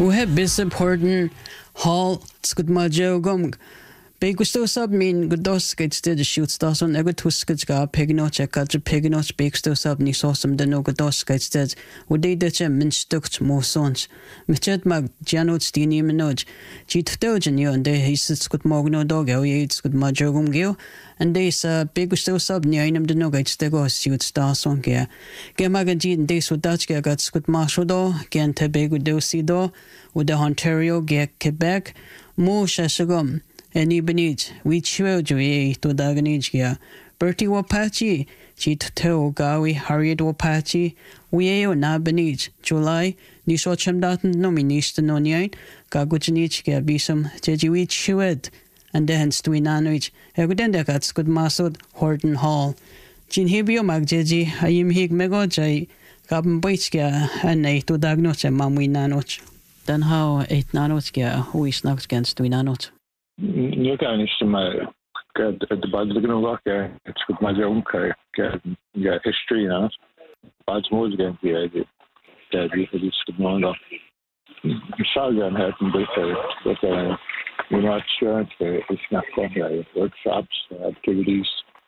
وهي بيسب هوردن هال تسكت ما جاوغم بيكستو سب مين قدوس كتستد شوت ستاسون أقول توسكت كا بيجنوش كاتج بيجنوش بيكستو سب نيسوسم دنو قدوس كتستد ودي دتش من ستوكت موسونش متجد ما جانوت ستيني منوج جيت فتوجن يو أنده هيس سكت موغنو دوغ أو يسكت ما جاوغم جيو أنده سا بيكستو سب نياينم دنو كتستغو شوت ستاسون كيا كما جدي أنده سوداش كيا كات سكت ماشودو كان تبيجو دوسيدو وده هونتاريو كيا كيبك مو شاشغم Any benich, we chill to daganich ya. Bertie wapachi, chit teo gawi, Harriet wapachi, we na benich, July, nisho chemdaten nominis the noniain, gagujanich ya bisum, jeji we chewed, and then stuinanwich, evidendagats good masud, Horton Hall. Jin hebio magjeji, ayim hig megojai, gaben boichia, and a to dagnoch and mamwi nanoch. Then how 8 nanochia, who is knocked against tuinanoch. Nu kan inte med det bara det kan vara att skulle man ju omkring ja history na bara smås igen det det skulle man då sagan här på det we're not sure it's not going workshops activities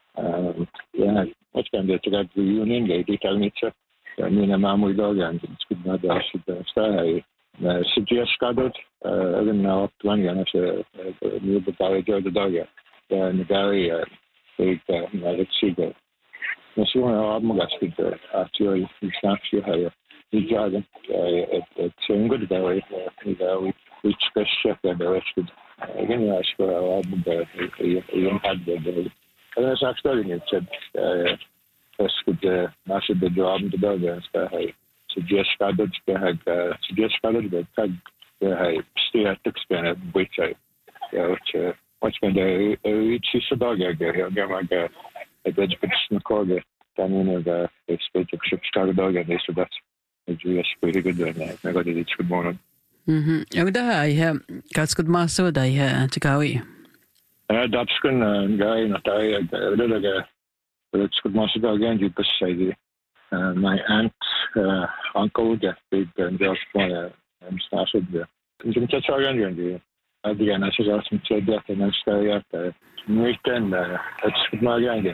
yeah what's going to get reunion they tell me to mina mamma idag and skulle man då så stay suggest skadad även när man gärna så nu bara gör det dagar den där det sig men så har man ganska att göra snacks ju här i jagen ett good där vi ska checka det rest igen jag ska ha jag hade det kan jag säga inte så skulle nästan det jobb det dagar ska ha suggest skadad ska ha suggest skadad det kan det styrt experience which what's going to reach the dog I get my education called then you know the expected started dog and so that's it's pretty good and I got it good morning وده هي كاتس كود ماسو ده هي تكاوي that's good guy not I really it's good master dog again you just say my aunt uncle get big and just and started there you can try again again, I should ask him to get and stay up there. Weekend, it's my young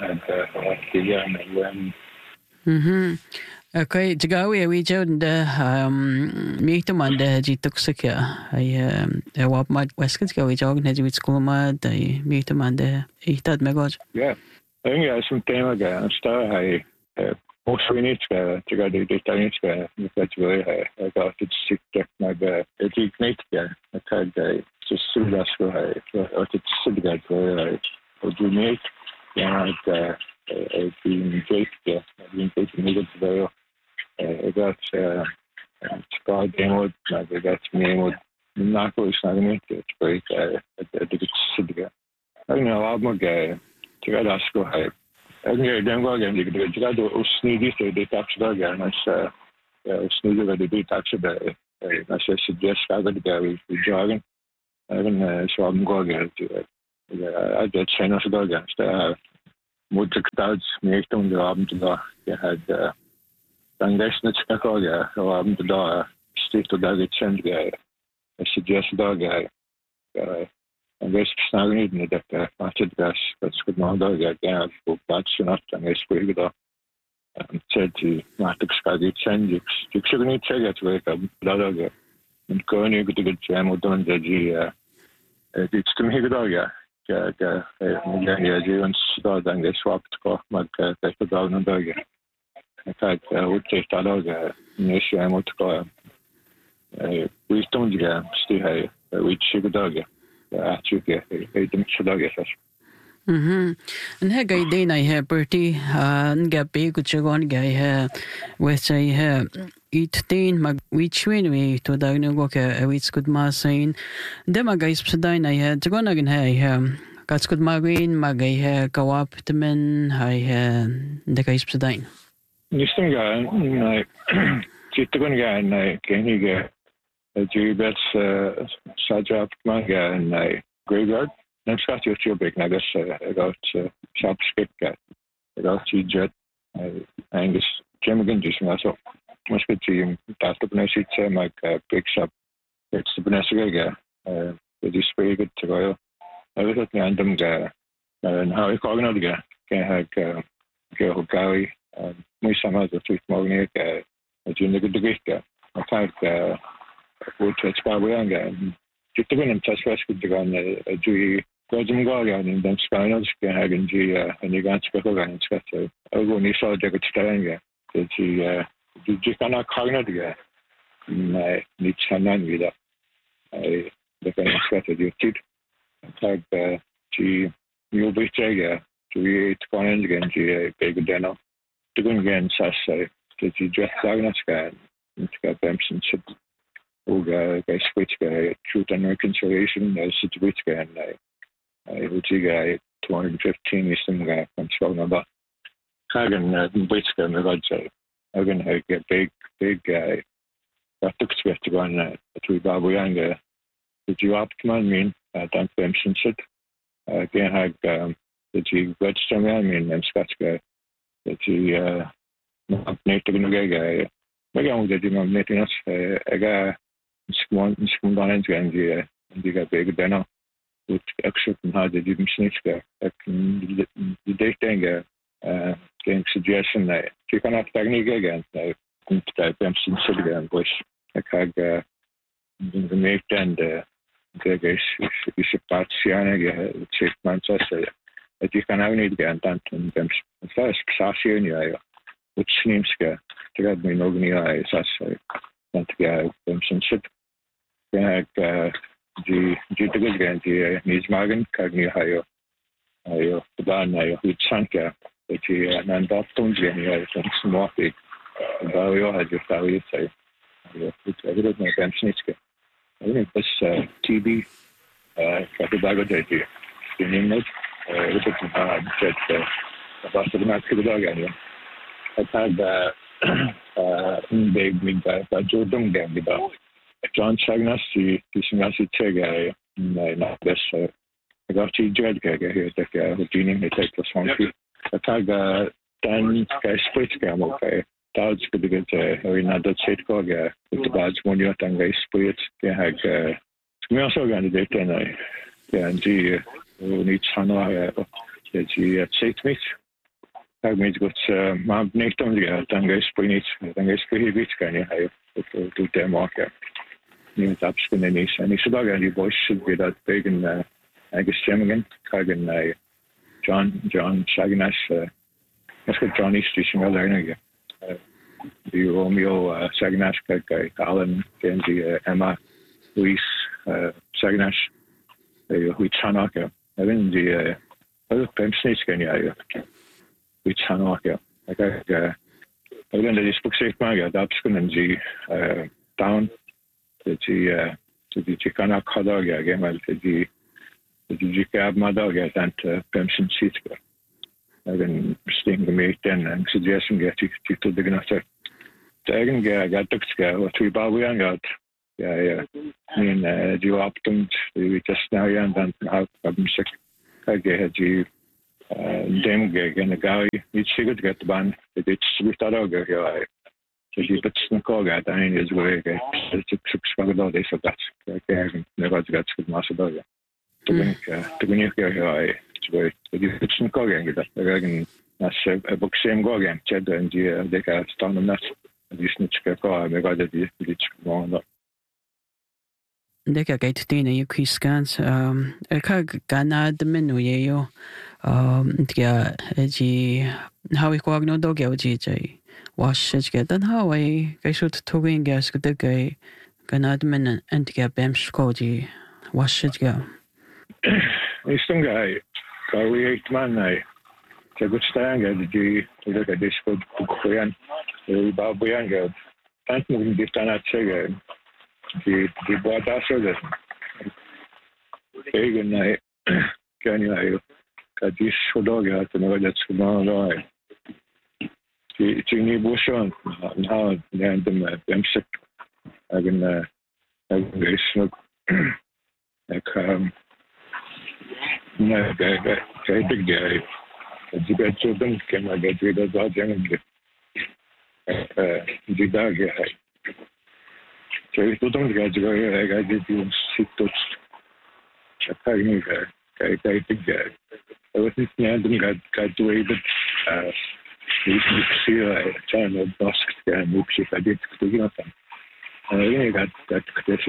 and okay, to go away, we joined meet them on the Jitoxika. I walk my Westcoast go, we jogged with school mud, I meet them on the Etad Megos. Yeah, I think I some time ago, and start most we need to go to the Italian that's really I got it sick my it's ignite I tried just through that or it's sick that or do make and I've been great I've been great to make it today I got God demo I got me with not always not it's great I think it's sick I don't know I'm a guy to go to school den gången det jag då snyggt det taxar där men så snyggt det taxar där när jag suggest att det vi joggen även så am gången jag det känner så där så mutktads mig om det abend då jag hade den nästa ska jag abend då stick då det känns jag suggest då and this snagging in the matched gas, that's good man dog again, for that's not and I squeak it up and said to Matic Skaggy change. You should need to get wake up, dog and go and you get a good jam with them. It's to me, dog, and start and they swapped off my down and dog. In fact, I would take that dog, issue I'm to go. We don't get still high, we check dog. And her guy Dana here, Bertie, and get big with your one guy here, which I have eat teen, mag which win we to Dagnogoka, a witch good mass saying, then my guys Psadine I had to go again here, got good magrin, magay hair, go up the men, I had the guys Psadine. This thing guy, Chitagon guy, and I can he get. That's Sajap Manga and Graveyard. And Scott, you're big. I guess I got Shop Skip Cat. I got Jet. Angus Jim again, just myself. Must be to you. That's the nice my big shop it's the Benesga, the spray good to go. I was at the end of the and how I call another guy. Can have Gary, my son has a 3 morning, a junior good guy. I can't which is probably on again. Just to win him, test rescue to go on a G. Gordon Guardian and then Spinals can have in G and you got to go and sketch. I will need so they could stay that you cannot call another guy. I need Hanan with that. I look at sketch of your teeth. I have G. You'll be saying to 8 coins again, G. Big dinner. To go again, Sassay. That you just diagnosed again. It's got Bempson. Guy switch guy, truth and reconciliation, switch guy, and which guy 215 is some guy from Scotland. Hagen, which guy, my God, say, Hagen, a big guy. That took space to go on to Babu Yanga. Did you optimal mean Dan Bempson said? Again, had did you register me? I mean, and Scotch guy. Did you nominate the guy? Maybe did you nominate us? A guy. Skundans ganji diga big dana ut extra had the dim snitchka the dating game suggestion that you can have technique again type Bempson City and Bush had the mate and the guys is a part Siana check Manchester that you can have need again and Bempson first Sassia which seems to get me no sas that guy Bempson City the Jitigal Ganji, Nijmagan, Kagni Hayo, the Ban, with Sanka, which he and Doctons Genia, some smoky, and Bario had your Fawi say, which I did my Bempsnitska. I think this TB, Katabago Deji, the name it, with it said about the Maxi Dog anyway. I've had big big guy, but Jordan Gambida. John Chagnas, the Sinasi Tega, not this. I got to judge here, the Genie may take this one. I tag Dan split scam, okay. That's good to get another set cog with the badge when you're done, guys split. They had me also going to date and and G needs Hana, the G at 6 weeks. I mean, got my next time to get guys split it, then guys pretty big kind of high to their market. New Tapskin and he's about any voice should be that big and I guess Jemigan, Kagan, John Saginash, let's get Johnny Station again. The Romeo Saginash, Alan, Kenzie, Emma, Luis Saginash, which Hanaka. I mean, the other Pempsnitz can you, which Hanaka. I got this book safe maga, Tapskin and G down. The Chicana Kadog again, well, the Jicab Madog and Pempson Sitka. I've been sting the mate and suggesting get you to the Gnata. The Eggen got to scale what we bow young out. Yeah. I mean, you optimed, we just now and then have been sick. I get you, Dame gig and a guy, each figure to get the band, it's with that ogre here. So he puts the call at I mean, is way, it's all days of that. Never got good Macedonia. To win your here, it's way. You put some call again, that's a book same go again, Chad and they got stand on that. You snitch a car, I got the ditch wrong. Deka gait dina you scans Gana the menu yo tia how we go no dog GJ wash get then how I should to gas the guy Gana the men and get Bemsh Koji wash it go. Some guy, we 8 man. I good stand at the look at this for Korean, Babu Yanga. Thank you, this time I'd say. The bought us that big and I can you got this dog out and I that's going on. It's in the bush on now and them sick. I can smoke like big guy. The bed children came I get rid of that young the dog 저희 도동지가 애가 지금 식도 착하니까 가이가 어떻게 내가 graduated see channel basket 묵시가 되기는 내가 그래서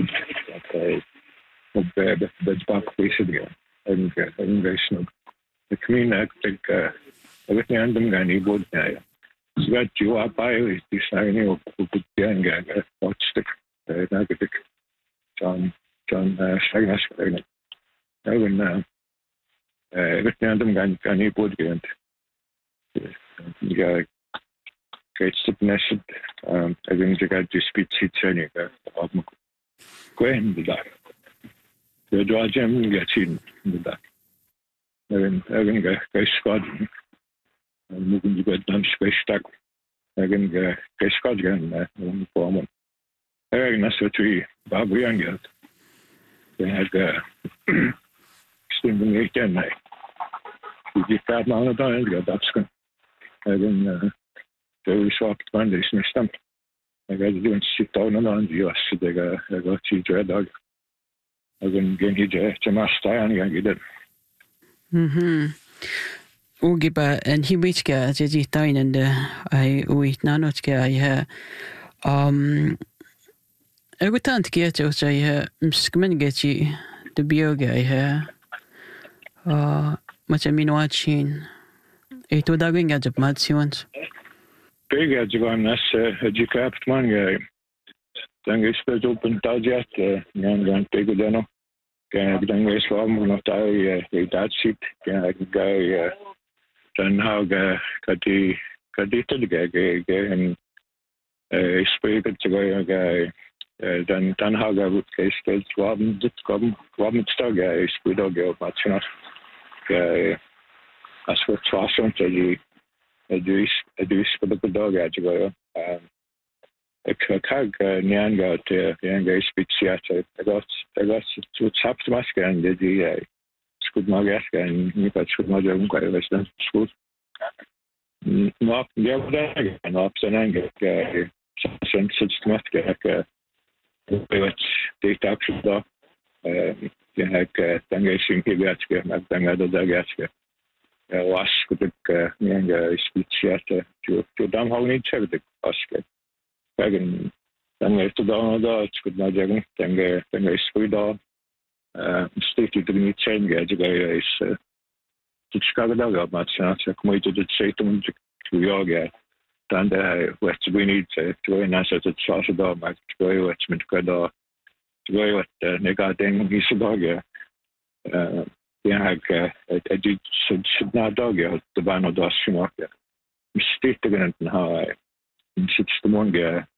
그 베이스디요 인베이션 그 그민나 그 어떻게 한다는 게 아니고 제가 지와 바이오 디자인이 없고 그냥 어찌됐 나그득 전 샤이나스가 나는 어떻게 한다는 게 아니고 그냥 이게 개스트네스 아금 제가 디스피치 체니까 아무 괜히다 저아jem 같이입니다. 나는 개스코드 묵은 이거 난 스페이스딱 나는 개스코드가 나는 보면 내가 나서지 바보yan 게 내가 스팀이 있잖아. 이게 다 나오다 이거 답스건 나는 저 수업 관리스 스탬 내가 지금 시도는 안 지었어 내가 지저다 나는 이제 좀 마스터하는 게 Ugiba en hibichka jadi tainende ai uit nanotke ai ha egutant ke jo sai ha skmen gechi de bioga ai ha machaminwachin e to dagin gajap matsions bega jigan nas jikapt manga dange spes open tajat ngan tegudano kan dange swam no tai dat sit kan ga dan haga kadi tadga en speaker tga dan haga ut kestel swam dit kom staga speedoga matchna ga aswa twason tadi edus pedagoga tga kag nyanga te nyanga speciata tagot tu chapt maskan de skud magaskan ni pat skud majum ka vestan skud no gevda no opsananga sen systematika ka bet data action tangation kibiatska magdanga dodagatska was skud nyanga speciata tu dam hawni chevdik aska Kagen dan heeft het dan dat ik het nadenken dan is het dan steekt het niet zijn is het schade dat maar het ik moet het zetten te jagen dan de wat we niet te in als het zoals dat maar te wat met kada te wat negatief is dat ja het dit should not dog de bano dat smaken steekt het dan how zit de morgen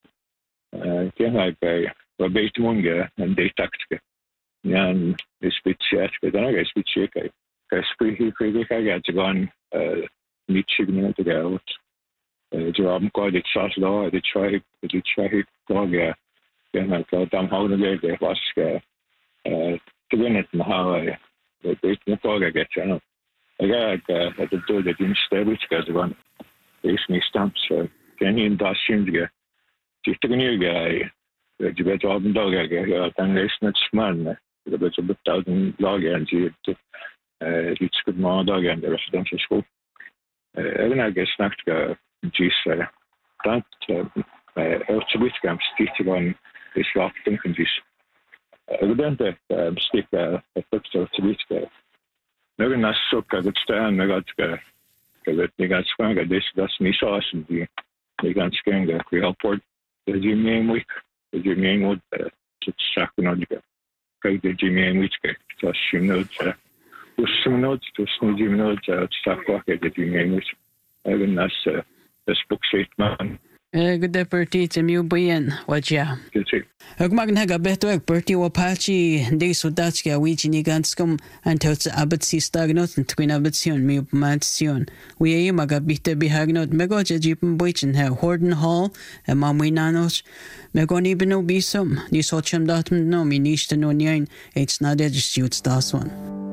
bij beter morgen en de tactieken ja de speciaal dan ook speciaal kijk spreken gaan niet signen te gaan job kan dit zoals dat dit try gaan ja dan houden we was te winnen how de beter morgen get ja het doel dat in stability gaan is niet stamps kan je dat zien Tittaniga, die werd op een dag eigenlijk, dan is het smal. Dat werd op 1000 dagen en die iets goed maar dagen in de residential school. Even als ik snapt GIS, dan heeft ze witkamp stichten is wel denken GIS. Evident stick het te witkamp. Nu een nas zoek dat staan, nu dat ik spannend is dat niet zo als die gaan schijnen. We helpen. De Jimmy week, de Jimmy would Sakunoga. Kijk de Jimmy week, dat is je nood. Dus some notes, dus nu Jimmy nood, Sakwa, de Jimmy week. Even als de boekzet man. Good party to me buyen wajja. Ag magnaga beto ag party wapachi de sudatska wijini ganskum antot abatsi stagnot twin abatsion mi upmatsion. We ay maga bite bihagnot mego jipum buichin ha Horden Hall e mamwinanos megoni beno bisum ni socham datum no mi nishta no nyain it's not edistutes daswan.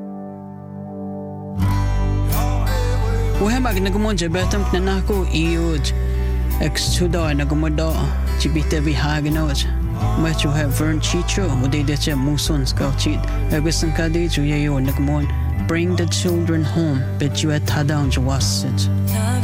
We magnagumonja betum knanako iuj Ex-sudo na gumodo, chibite bihaginoj. Might you have Vern Chicho, who they did a Muson Scouchit, Agusan Kadi to Yayo Nagmon, bring the children home, bet you at Tadang Jawasit.